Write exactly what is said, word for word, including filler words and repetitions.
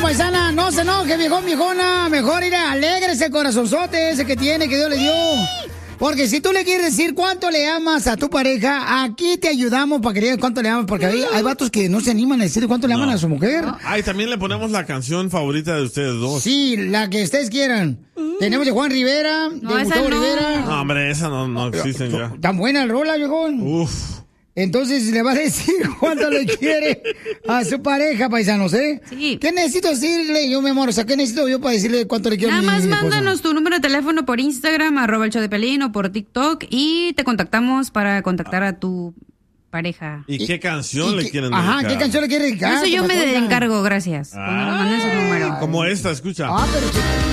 paisana, no se enoje, viejón, viejona. Mejor ir a alégrese el corazonzote ese que tiene, que Dios le dio. Porque si tú le quieres decir cuánto le amas a tu pareja, aquí te ayudamos para que le digas cuánto le amas. Porque hay, hay vatos que no se animan a decir cuánto le aman No. a su mujer. Ay, también le ponemos la canción favorita de ustedes dos. Sí, la que ustedes quieran. Tenemos de Juan Rivera, de No, esa Gustavo no. Rivera. No, hombre, esa no, no existe ya. Tan buena el rola, viejón. Uf. Entonces le va a decir cuánto le quiere a su pareja, paisanos, ¿eh? Sí. ¿Qué necesito decirle yo, mi amor? O sea, ¿qué necesito yo para decirle cuánto le quiero Nada a mi más esposa? mándanos tu número de teléfono por Instagram, arroba el show de Pelín, o por TikTok, y te contactamos para contactar a tu pareja. ¿Y qué canción ¿Y le qué- quieren Ajá, dedicar? ¿qué canción le quiere dedicar? Eso yo me Pastora? encargo, gracias. Cuando nos mandes el número. Como esta, escucha. Ah, pero...